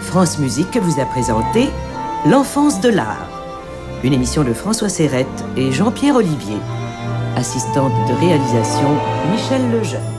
France Musique vous a présenté L'enfance de l'art, une émission de François Serrette et Jean-Pierre Olivier. Assistante de réalisation, Michel Lejeune.